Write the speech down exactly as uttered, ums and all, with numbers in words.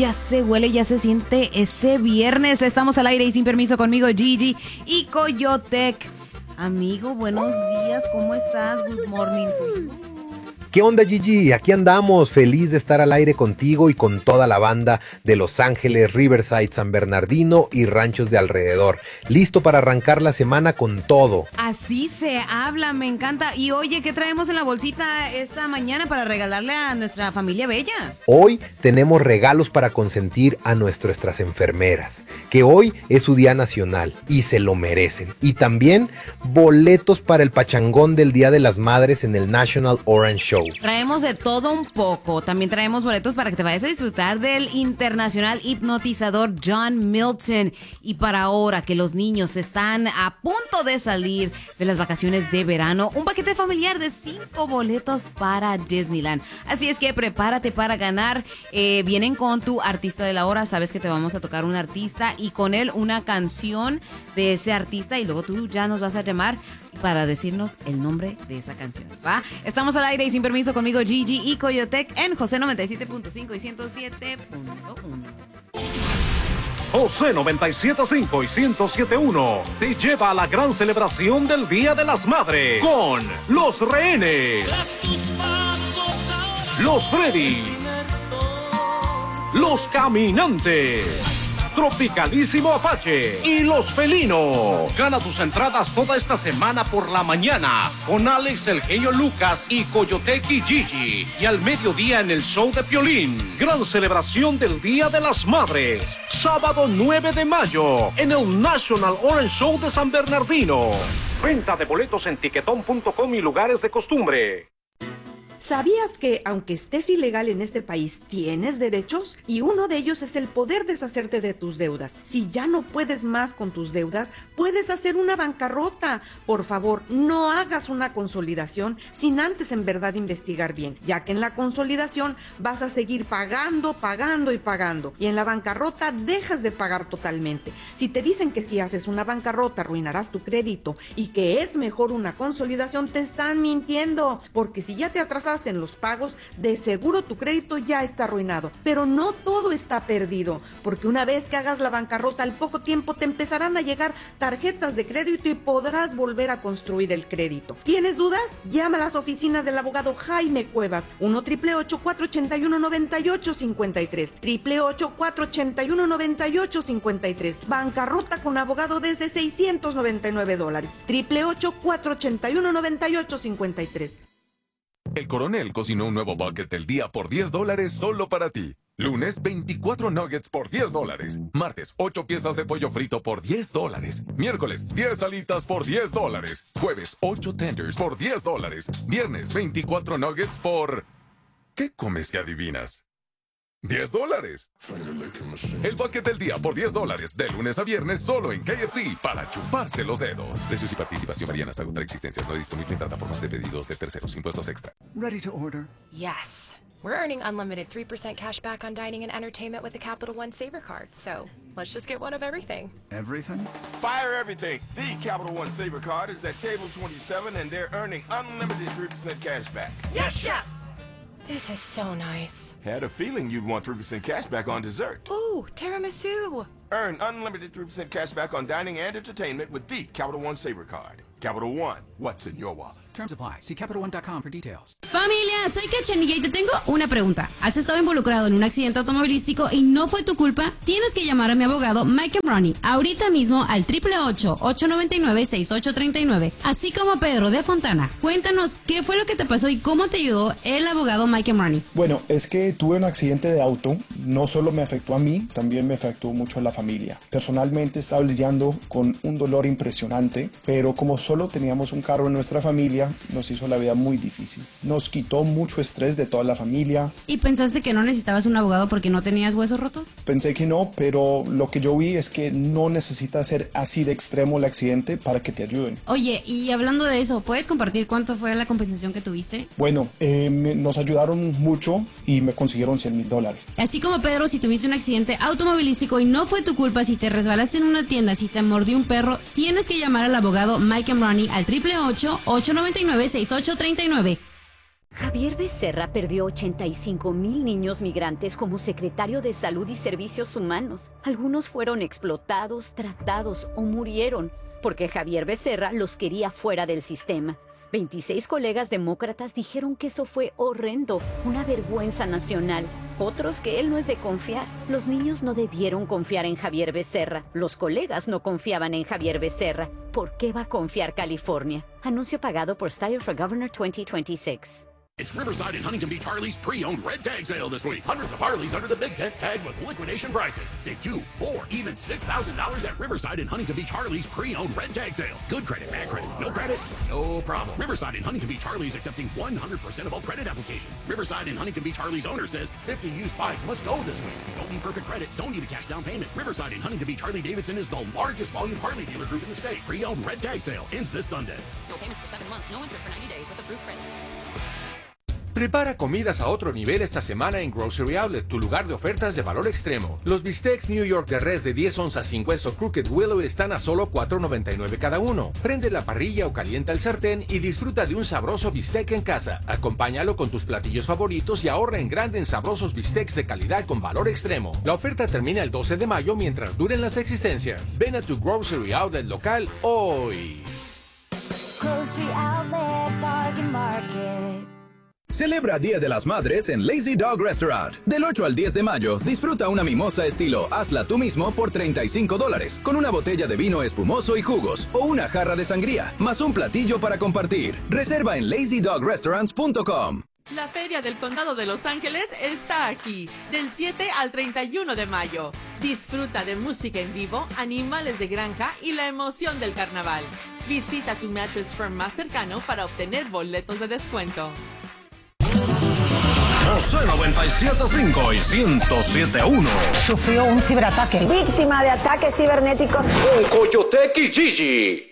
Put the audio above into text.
ya se huele, ya se siente ese viernes. Estamos al aire y sin permiso conmigo, Gigi y Coyotec. Amigo, buenos días, ¿cómo estás? Good morning to you. ¿Qué onda, Gigi? Aquí andamos, feliz de estar al aire contigo y con toda la banda de Los Ángeles, Riverside, San Bernardino y ranchos de alrededor. Listo para arrancar la semana con todo. Así se habla, me encanta. Y oye, ¿qué traemos en la bolsita esta mañana para regalarle a nuestra familia bella? Hoy tenemos regalos para consentir a nuestras enfermeras, que hoy es su día nacional y se lo merecen. Y también boletos para el pachangón del Día de las Madres en el National Orange Show. Traemos de todo un poco. También traemos boletos para que te vayas a disfrutar del internacional hipnotizador John Milton. Y para ahora que los niños están a punto de salir de las vacaciones de verano, un paquete familiar de cinco boletos para Disneyland. Así es que prepárate para ganar. Eh, vienen con tu artista de la hora. Sabes que te vamos a tocar un artista y con él una canción de ese artista. Y luego tú ya nos vas a llamar para decirnos el nombre de esa canción, ¿va? Estamos al aire y sin permiso conmigo, Gigi y Coyotec en José noventa y siete punto cinco y ciento siete punto uno. José noventa y siete punto cinco y ciento siete punto uno te lleva a la gran celebración del Día de las Madres con Los Rehenes, Los Freddy, Los Caminantes, Tropicalísimo Apache y Los Felinos. Gana tus entradas toda esta semana por la mañana con Alex, el genio Lucas y Coyotec y Gigi. Y al mediodía en el show de Piolín. Gran celebración del Día de las Madres. Sábado nueve de mayo en el National Orange Show de San Bernardino. Venta de boletos en tiquetón punto com y lugares de costumbre. ¿Sabías que, aunque estés ilegal en este país, tienes derechos? Y uno de ellos es el poder deshacerte de tus deudas. Si ya no puedes más con tus deudas, puedes hacer una bancarrota. Por favor, no hagas una consolidación sin antes en verdad investigar bien, ya que en la consolidación vas a seguir pagando, pagando y pagando. Y en la bancarrota dejas de pagar totalmente. Si te dicen que si haces una bancarrota arruinarás tu crédito y que es mejor una consolidación, te están mintiendo. Porque si ya te atrasaste en los pagos, de seguro tu crédito ya está arruinado. Pero no todo está perdido, porque una vez que hagas la bancarrota, al poco tiempo te empezarán a llegar tarjetas de crédito y podrás volver a construir el crédito. ¿Tienes dudas? Llama a las oficinas del abogado Jaime Cuevas, uno, ocho ocho ocho, cuatro ocho uno, nueve ocho cinco tres, ocho ocho ocho, cuatro ocho uno, nueve ocho cinco tres. Bancarrota con abogado desde seiscientos noventa y nueve dólares. ocho ocho ocho, cuatro ocho uno, nueve ocho cinco tres. El Coronel cocinó un nuevo bucket del día por diez dólares solo para ti. Lunes, veinticuatro nuggets por diez dólares. Martes, ocho piezas de pollo frito por diez dólares. Miércoles, diez alitas por diez dólares. Jueves, ocho tenders por diez dólares. Viernes, veinticuatro nuggets por... ¿Qué comes que adivinas? diez dólares. El bucket del día por diez dólares, de lunes a viernes, solo en K F C, para chuparse los dedos. Precios y participación varían hasta agotar existencias. No disponible en plataformas de pedidos de terceros. Impuestos extra. Ready to order? Yes. We're earning unlimited three percent cash back on dining and entertainment with the Capital One Saver Card. So, let's just get one of everything. Everything? Fire everything. The Capital One Saver Card is at table twenty-seven and they're earning unlimited three percent cash back. Yes, Chef! This is so nice. Had a feeling you'd want three percent cash back on dessert. Ooh, tiramisu. Earn unlimited three percent cash back on dining and entertainment with the Capital One Saver Card. Capital One, what's in your wallet? Terms apply. See Capital One dot com for details. Familia, soy Cachanilla y te tengo una pregunta. ¿Has estado involucrado en un accidente automovilístico y no fue tu culpa? Tienes que llamar a mi abogado Mike Emrani ahorita mismo al ocho ocho ocho, ocho nueve nueve, seis ocho tres nueve, así como a Pedro de Fontana. Cuéntanos qué fue lo que te pasó y cómo te ayudó el abogado Mike Emrani. Bueno, es que tuve un accidente de auto. No solo me afectó a mí, también me afectó mucho a la familia. Personalmente estaba lidiando con un dolor impresionante, pero como solo teníamos un carro en nuestra familia, nos hizo la vida muy difícil. Nos quitó mucho estrés de toda la familia. ¿Y pensaste que no necesitabas un abogado porque no tenías huesos rotos? Pensé que no, pero lo que yo vi es que no necesita ser así de extremo el accidente para que te ayuden. Oye, y hablando de eso, ¿puedes compartir cuánto fue la compensación que tuviste? Bueno, eh, me, nos ayudaron mucho y me consiguieron cien mil dólares. Así como Pedro, si tuviste un accidente automovilístico y no fue tu culpa, si te resbalaste en una tienda, si te mordió un perro, tienes que llamar al abogado Mike Emrani al ocho ocho ocho, ocho nueve nueve, seis ocho tres nueve. Javier Becerra perdió ochenta y cinco mil niños migrantes como secretario de Salud y Servicios Humanos. Algunos fueron explotados, tratados o murieron porque Javier Becerra los quería fuera del sistema. veintiséis colegas demócratas dijeron que eso fue horrendo, una vergüenza nacional. Otros que él no es de confiar. Los niños no debieron confiar en Javier Becerra. Los colegas no confiaban en Javier Becerra. ¿Por qué va a confiar California? Anuncio pagado por Steyer for Governor twenty twenty-six. It's Riverside and Huntington Beach Harley's pre-owned red tag sale this week. Hundreds of Harleys under the big tent tag with liquidation pricing. Save two, four, even six thousand dollars at Riverside and Huntington Beach Harley's pre-owned red tag sale. Good credit, bad credit, no credit, no problem. Riverside and Huntington Beach Harley's accepting one hundred percent of all credit applications. Riverside and Huntington Beach Harley's owner says fifty used bikes must go this week. Don't need perfect credit, don't need a cash down payment. Riverside and Huntington Beach Harley-Davidson is the largest volume Harley dealer group in the state. Pre-owned red tag sale ends this Sunday. No payments for seven months, no interest for ninety days with approved credit. Prepara comidas a otro nivel esta semana en Grocery Outlet, tu lugar de ofertas de valor extremo. Los bistecs New York de res de diez onzas sin hueso Crooked Willow están a solo cuatro noventa y nueve cada uno. Prende la parrilla o calienta el sartén y disfruta de un sabroso bistec en casa. Acompáñalo con tus platillos favoritos y ahorra en grande en sabrosos bistecs de calidad con valor extremo. La oferta termina el doce de mayo mientras duren las existencias. Ven a tu Grocery Outlet local hoy. Grocery Outlet Bargain Market. Celebra Día de las Madres en Lazy Dog Restaurant. Del ocho al diez de mayo, disfruta una mimosa estilo hazla tú mismo por treinta y cinco dólares, con una botella de vino espumoso y jugos, o una jarra de sangría, más un platillo para compartir. Reserva en lazy dog restaurants punto com. La Feria del Condado de Los Ángeles está aquí, del siete al treinta y uno de mayo. Disfruta de música en vivo, animales de granja y la emoción del carnaval. Visita tu Mattress Firm más cercano para obtener boletos de descuento. José noventa y siete punto cinco y ciento siete punto uno. Sufrió un ciberataque. Víctima de ataques cibernéticos. Con Coyotequi y Gigi.